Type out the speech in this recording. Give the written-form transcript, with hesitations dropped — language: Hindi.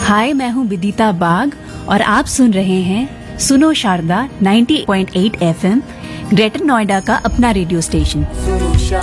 हाय, मैं हूँ विदिता बाग और आप सुन रहे हैं सुनो शारदा 90.8 एफएम, ग्रेटर नोएडा का अपना रेडियो स्टेशन। सुनो शारदा